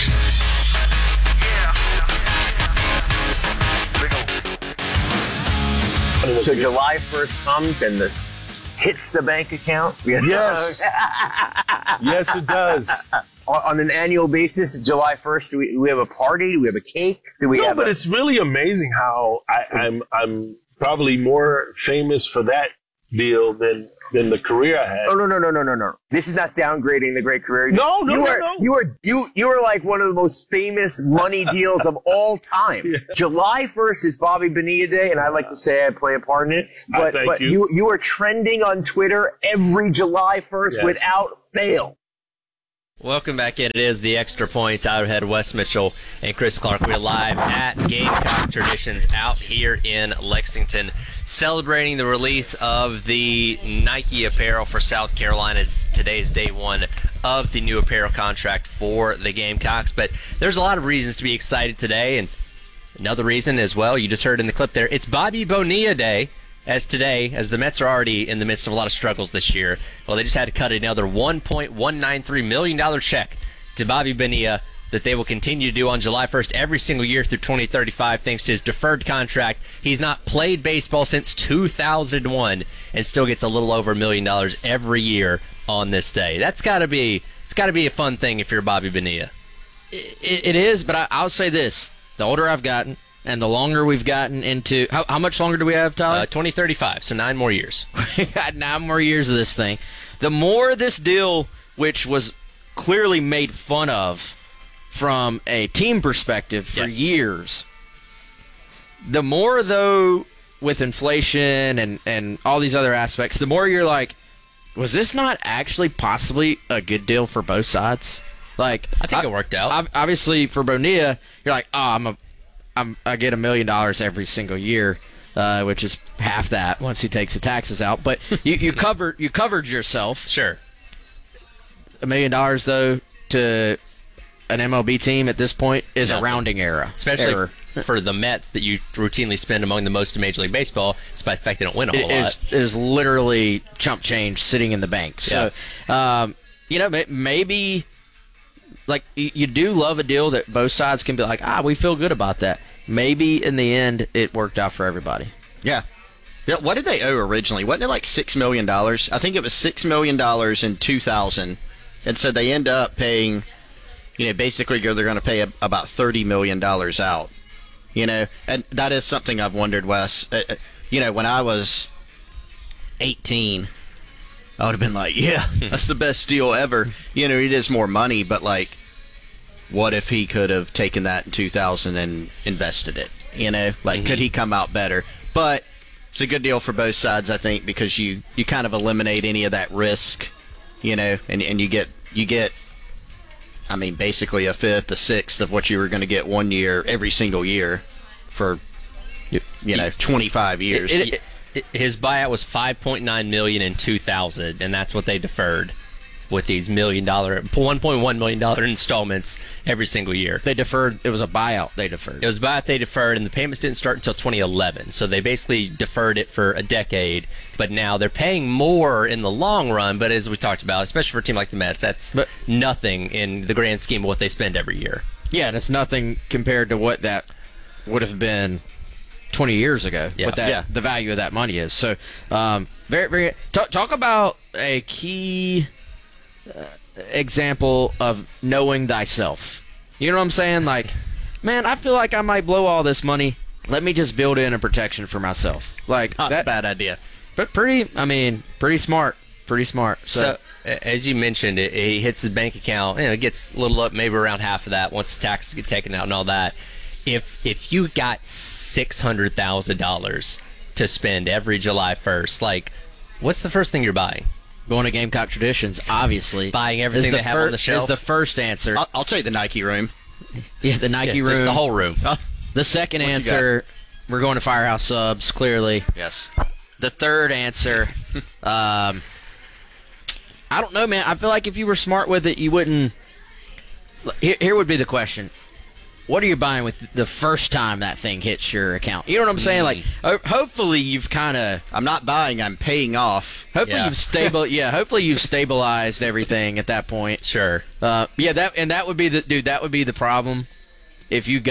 So July 1st comes and hits the bank account? Yes. Yes, it does. On an annual basis, July 1st, do we have a party? Do we have a cake? But it's really amazing how I'm probably more famous for that deal than than the career I had. Oh, no. This is not downgrading the great career. No. You are like one of the most famous money deals of all time. Yeah. July 1st is Bobby Bonilla Day, and I like to say I play a part in it. But you are trending on Twitter every July 1st without fail. Welcome back in. It is the Extra Points. Out ahead, Wes Mitchell and Chris Clark. We're live at Gamecock Traditions out here in Lexington, celebrating the release of the Nike apparel for South Carolina. Today's day one of the new apparel contract for the Gamecocks. But there's a lot of reasons to be excited today, and another reason as well, you just heard in the clip there, it's Bobby Bonilla Day. As the Mets are already in the midst of a lot of struggles this year. Well, they just had to cut another $1.193 million check to Bobby Bonilla that they will continue to do on July 1st every single year through 2035 thanks to his deferred contract. He's not played baseball since 2001 and still gets a little over $1 million every year on this day. It's got to be a fun thing if you're Bobby Bonilla. It is, but I'll say this. The older I've gotten, and the longer we've gotten into... How much longer do we have, Tyler? 2035, so 9 more years. We got 9 more years of this thing. The more this deal, which was clearly made fun of from a team perspective for years, the more, though, with inflation and all these other aspects, the more you're like, was this not actually possibly a good deal for both sides? Like, I think it worked out. Obviously, for Bonilla, you're like, oh, I get $1 million every single year, which is half that once he takes the taxes out. But you covered yourself. Sure. $1 million though to an MLB team at this point is a rounding error, especially for the Mets that you routinely spend among the most in Major League Baseball, despite the fact they don't win a whole lot. It is literally chump change sitting in the bank. So, maybe. Like, you do love a deal that both sides can be like, we feel good about that. Maybe in the end it worked out for everybody. Yeah. What did they owe originally? Wasn't it like $6 million? I think it was $6 million in 2000. And so they end up paying, basically they're going to pay about $30 million out. And that is something I've wondered, Wes. When I was 18, I would have been like, yeah, that's the best deal ever. It is more money, but like, what if he could have taken that in 2000 and invested it? Could he come out better? But it's a good deal for both sides, I think, because you kind of eliminate any of that risk, and you get, I mean, basically a fifth, a sixth of what you were going to get one year, every single year for, 25 years. His buyout was $5.9 million in 2000, and that's what they deferred with these $1.1 million installments every single year. They deferred. It was a buyout. They deferred. It was a buyout they deferred, and the payments didn't start until 2011. So they basically deferred it for a decade. But now they're paying more in the long run. But as we talked about, especially for a team like the Mets, that's nothing in the grand scheme of what they spend every year. Yeah, and it's nothing compared to what that would have been 20 years ago, what the value of that money is. So, very, very. Talk about a key example of knowing thyself. You know what I'm saying? Like, man, I feel like I might blow all this money. Let me just build in a protection for myself. Like, not a bad idea, but pretty smart. Pretty smart. So as you mentioned, he hits his bank account. It gets a little up, maybe around half of that once the taxes get taken out and all that. If you got $600,000 to spend every July 1st, like, what's the first thing you're buying? Going to Gamecock Traditions, obviously. Buying everything they have on the shelf? Is the first answer. I'll take the Nike room. Yeah, the Nike room. Just the whole room. The second answer, we're going to Firehouse Subs, clearly. Yes. The third answer, I don't know, man. I feel like if you were smart with it, you wouldn't. Here would be the question. What are you buying with the first time that thing hits your account? You know what I'm saying? Like, hopefully you've kind of. I'm not buying. I'm paying off. Hopefully hopefully you've stabilized everything at that point. Sure. That would be the problem. If you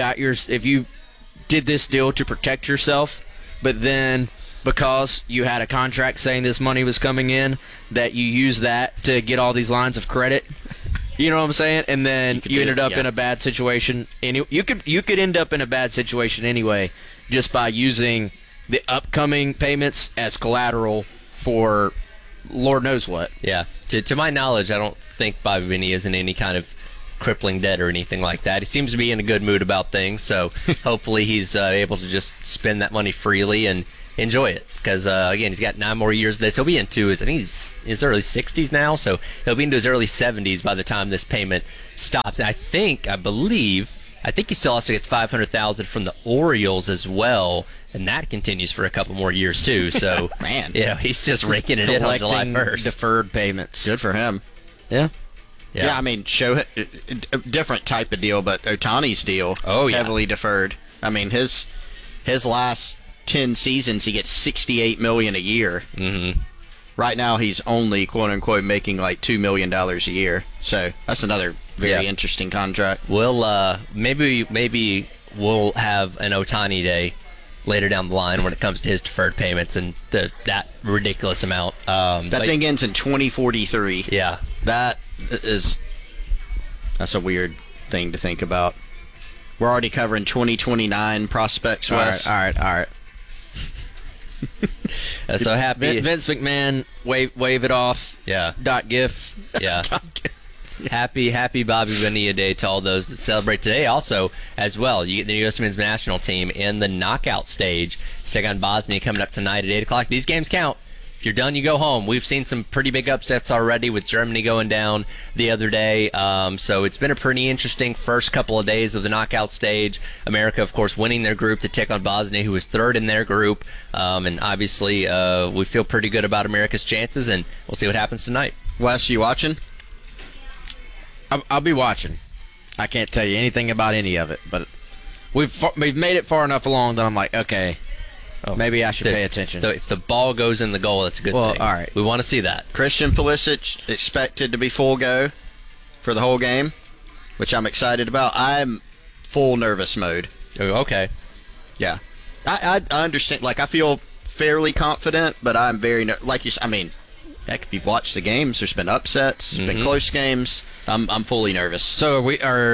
did this deal to protect yourself, but then because you had a contract saying this money was coming in, that you use that to get all these lines of credit. You know what I'm saying? And then you ended up in a bad situation. You could end up in a bad situation anyway, just by using the upcoming payments as collateral for Lord knows what. Yeah. To my knowledge, I don't think Bobby Bonilla is in any kind of crippling debt or anything like that. He seems to be in a good mood about things, so hopefully he's able to just spend that money freely and enjoy it. Because, again, he's got 9 more years of this. He'll be into his his early 60s now, so he'll be into his early 70s by the time this payment stops. And I think he still also gets $500,000 from the Orioles as well, and that continues for a couple more years too. So, man, he's just raking it in on July 1st. Deferred payments. Good for him. Yeah. Yeah, I mean, a different type of deal, but Ohtani's deal, heavily deferred. I mean, his last 10 seasons, he gets $68 million a year. Mm-hmm. Right now, he's only quote unquote making like $2 million a year. So that's another very interesting contract. We'll maybe we'll have an Ohtani day later down the line when it comes to his deferred payments and that ridiculous amount. That thing ends in 2043. Yeah, that's a weird thing to think about. We're already covering 2029 prospects. All right. So happy Vince McMahon, wave it off. Yeah. .gif. Yeah. Happy Bobby Bonilla Day to all those that celebrate today. Also, as well, you get the U.S. Men's National Team in the knockout stage. Take on Bosnia coming up tonight at 8 o'clock. These games count. If you're done, you go home. We've seen some pretty big upsets already with Germany going down the other day. So it's been a pretty interesting first couple of days of the knockout stage. America, of course, winning their group to take on Bosnia, who was third in their group. And obviously, we feel pretty good about America's chances, and we'll see what happens tonight. Wes, you watching? I'll be watching. I can't tell you anything about any of it, but we've made it far enough along that I'm like, okay, maybe I should pay attention. So if the ball goes in the goal, that's a good thing. All right. We want to see that. Christian Pulisic expected to be full go for the whole game, which I'm excited about. I'm full nervous mode. Okay. Yeah. I understand. Like, I feel fairly confident, but I'm very heck, if you've watched the games, there's been upsets, been close games. I'm fully nervous. So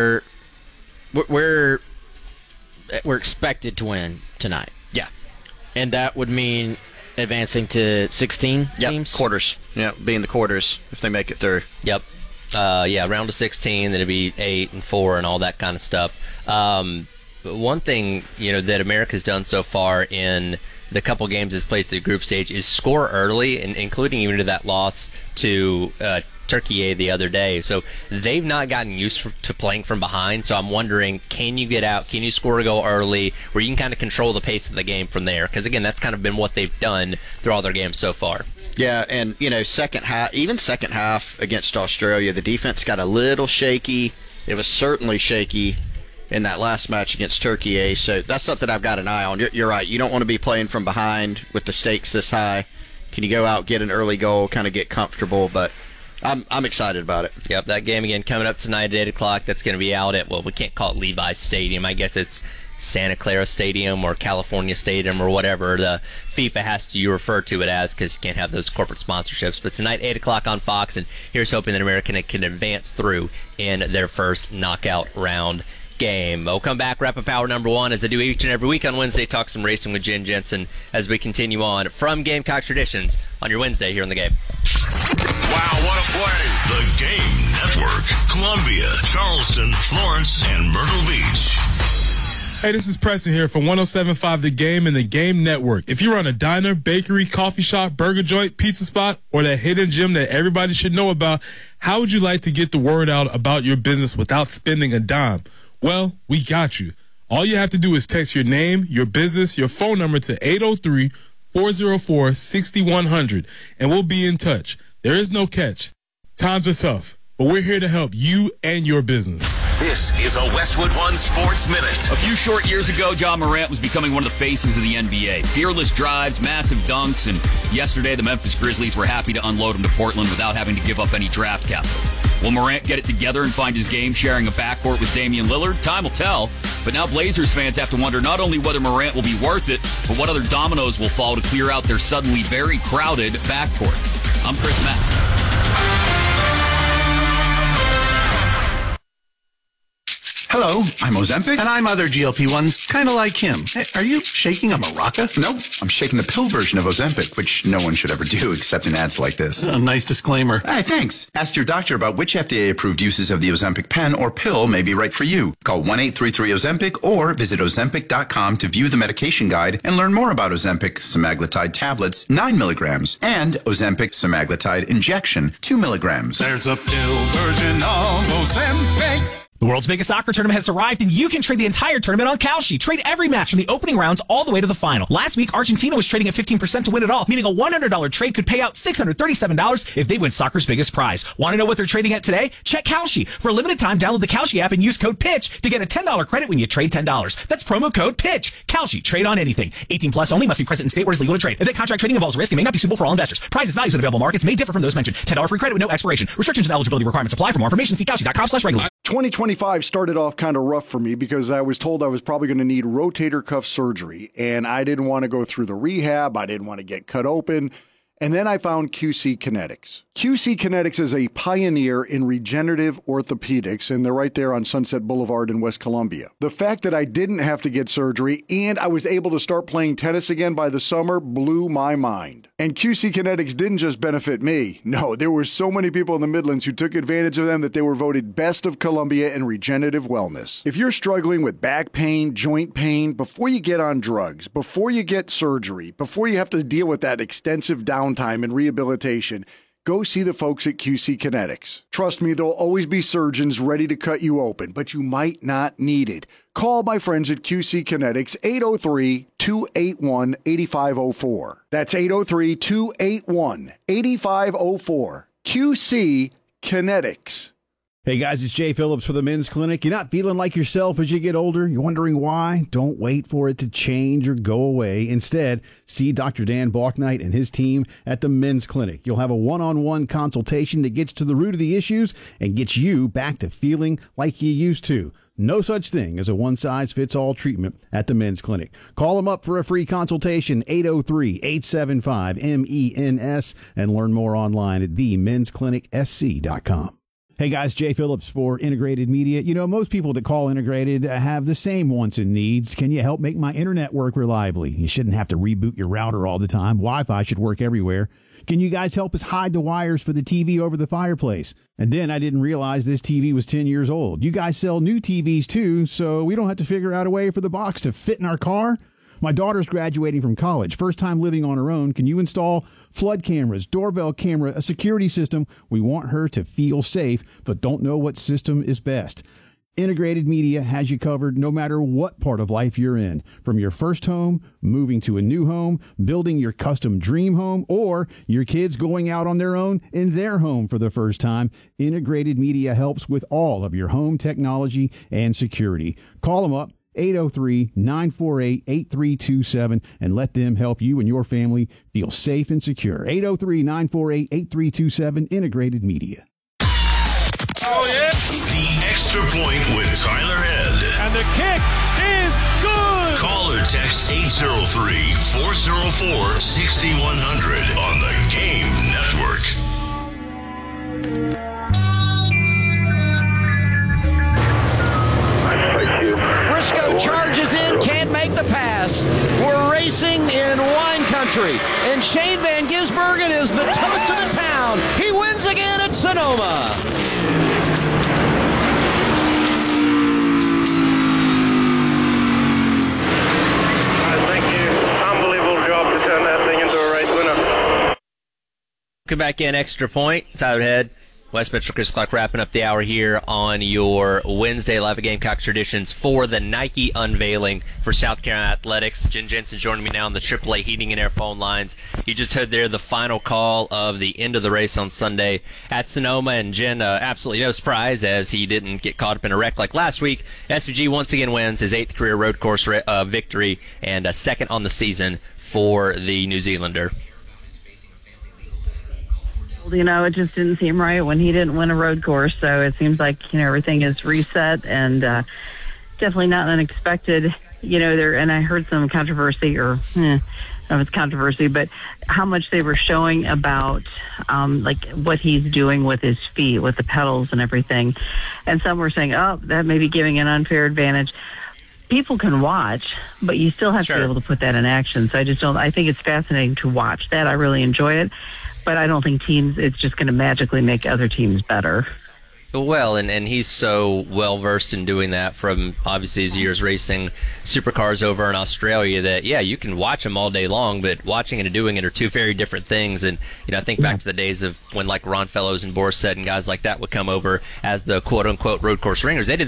we're expected to win tonight. Yeah. And that would mean advancing to 16 teams? Quarters. Yeah, being the quarters if they make it through. Yep. Round of 16, then it'd be 8 and 4 and all that kind of stuff. One thing, that America's done so far in the couple games it's played through the group stage is score early, and including even to that loss to Turkey the other day. So they've not gotten used to playing from behind. So I'm wondering, can you get out? Can you score a goal early where you can kind of control the pace of the game from there? Because, again, that's kind of been what they've done through all their games so far. Yeah, and, second half against Australia, the defense got a little shaky. It was certainly shaky in that last match against Turkey. So that's something I've got an eye on. You're right. You don't want to be playing from behind with the stakes this high. Can you go out, get an early goal, kind of get comfortable? But I'm excited about it. Yep, that game again coming up tonight at 8 o'clock. That's going to be out at, we can't call it Levi's Stadium. I guess it's Santa Clara Stadium or California Stadium or whatever the FIFA has to refer to it as, because you can't have those corporate sponsorships. But tonight, 8 o'clock on Fox, and here's hoping that America can advance through in their first knockout round game. We'll come back, wrap up hour number 1 as I do each and every week on Wednesday, talk some racing with Jen Jensen as we continue on from Gamecock Traditions on your Wednesday here on The Game. Wow, what a play! The Game Network, Columbia, Charleston, Florence, and Myrtle Beach. Hey, this is Preston here from 107.5 The Game and The Game Network. If you run a diner, bakery, coffee shop, burger joint, pizza spot, or that hidden gem that everybody should know about, how would you like to get the word out about your business without spending a dime? Well, we got you. All you have to do is text your name, your business, your phone number to 803-404-6100, and we'll be in touch. There is no catch. Times are tough, but we're here to help you and your business. This is a Westwood One Sports Minute. A few short years ago, John Morant was becoming one of the faces of the NBA. Fearless drives, massive dunks, and yesterday the Memphis Grizzlies were happy to unload him to Portland without having to give up any draft capital. Will Morant get it together and find his game sharing a backcourt with Damian Lillard? Time will tell. But now Blazers fans have to wonder not only whether Morant will be worth it, but what other dominoes will fall to clear out their suddenly very crowded backcourt. I'm Chris Mack. Hello, I'm Ozempic. And I'm other GLP-1s, kind of like him. Hey, are you shaking a maraca? No, I'm shaking the pill version of Ozempic, which no one should ever do except in ads like this. A nice disclaimer. Hey, thanks. Ask your doctor about which FDA-approved uses of the Ozempic pen or pill may be right for you. Call 1-833-OZEMPIC or visit Ozempic.com to view the medication guide and learn more about Ozempic semaglutide tablets, 9 milligrams, and Ozempic semaglutide injection, 2 milligrams. There's a pill version of Ozempic. The world's biggest soccer tournament has arrived, and you can trade the entire tournament on Kalshi. Trade every match from the opening rounds all the way to the final. Last week, Argentina was trading at 15% to win it all, meaning a $100 trade could pay out $637 if they win soccer's biggest prize. Want to know what they're trading at today? Check Kalshi. For a limited time, download the Kalshi app and use code PITCH to get a $10 credit when you trade $10. That's promo code PITCH. Kalshi. Trade on anything. 18 plus only. Must be present in state where it's legal to trade. If that contract trading involves risk, it may not be suitable for all investors. Prizes, values, and available markets may differ from those mentioned. $10 free credit with no expiration. Restrictions and eligibility requirements apply. For more information, see Kalshi.com/regulation. 2025 started off kind of rough for me because I was told I was probably going to need rotator cuff surgery, and I didn't want to go through the rehab. I didn't want to get cut open. And then I found QC Kinetics. QC Kinetics is a pioneer in regenerative orthopedics, and they're right there on Sunset Boulevard in West Columbia. The fact that I didn't have to get surgery and I was able to start playing tennis again by the summer blew my mind. And QC Kinetics didn't just benefit me. No, there were so many people in the Midlands who took advantage of them that they were voted best of Columbia in regenerative wellness. If you're struggling with back pain, joint pain, before you get on drugs, before you get surgery, before you have to deal with that extensive downtime and rehabilitation, go see the folks at QC Kinetics. Trust me, there'll always be surgeons ready to cut you open, but you might not need it. Call my friends at QC Kinetics, 803-281-8504. That's 803-281-8504. QC Kinetics. Hey guys, it's Jay Phillips for the Men's Clinic. You're not feeling like yourself as you get older? You're wondering why? Don't wait for it to change or go away. Instead, see Dr. Dan Balknight and his team at the Men's Clinic. You'll have a one-on-one consultation that gets to the root of the issues and gets you back to feeling like you used to. No such thing as a one-size-fits-all treatment at the Men's Clinic. Call them up for a free consultation, 803-875-MENS, and learn more online at themensclinicsc.com. Hey guys, Jay Phillips for Integrated Media. You know, most people that call Integrated have the same wants and needs. Can you help make my internet work reliably? You shouldn't have to reboot your router all the time. Wi-Fi should work everywhere. Can you guys help us hide the wires for the TV over the fireplace? And then I didn't realize this TV was 10 years old. You guys sell new TVs too, so we don't have to figure out a way for the box to fit in our car? My daughter's graduating from college, first time living on her own. Can you install flood cameras, doorbell camera, a security system? We want her to feel safe, but don't know what system is best. Integrated Media has you covered no matter what part of life you're in. From your first home, moving to a new home, building your custom dream home, or your kids going out on their own in their home for the first time, Integrated Media helps with all of your home technology and security. Call them up. 803-948-8327, and let them help you and your family feel safe and secure. 803-948-8327, Integrated Media. Oh, yeah. The Extra Point with Tyler Head. And the kick is good. Call or text 803-404-6100 on the Game Network. Briscoe charges in, can't make the pass. We're racing in wine country. And Shane Van Gisbergen is the toast of the town. He wins again at Sonoma. I think unbelievable job to turn that thing into a race winner. Come back in, Extra Point. Tyler Head, Wes Mitchell, Chris Clark wrapping up the hour here on your Wednesday Live at Gamecock Traditions for the Nike unveiling for South Carolina Athletics. Jen Jensen joining me now on the AAA Heating and Air phone lines. You just heard there the final call of the end of the race on Sunday at Sonoma, and Jen, absolutely no surprise as he didn't get caught up in a wreck like last week. SVG once again wins his 8th career road course victory and a second on the season for the New Zealander. You know, it just didn't seem right when he didn't win a road course. So it seems like, you know, everything is reset and definitely not unexpected. You know, and I heard some controversy or of its controversy, but how much they were showing about like what he's doing with his feet, with the pedals and everything. And some were saying, oh, that may be giving an unfair advantage. People can watch, but you still have to be able to put that in action. So I think it's fascinating to watch that. I really enjoy it, but I don't think it's just going to magically make other teams better. Well, and he's so well versed in doing that from obviously his years racing supercars over in Australia that, yeah, you can watch him all day long, but watching it and doing it are two very different things. And, I think back to the days of when like Ron Fellows and Boris Said and guys like that would come over as the quote unquote road course ringers. They did